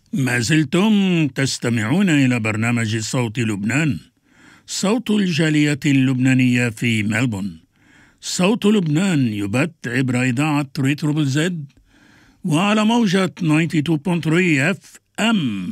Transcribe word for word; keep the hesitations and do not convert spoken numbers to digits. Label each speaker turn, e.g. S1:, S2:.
S1: ما زلتم تستمعون إلى برنامج صوت لبنان، صوت الجالية اللبنانية في ملبون. صوت لبنان يبث عبر إذاعة ريتروبل زد وعلى موجة تسعة وتسعين فاصلة ثلاثة اف ام.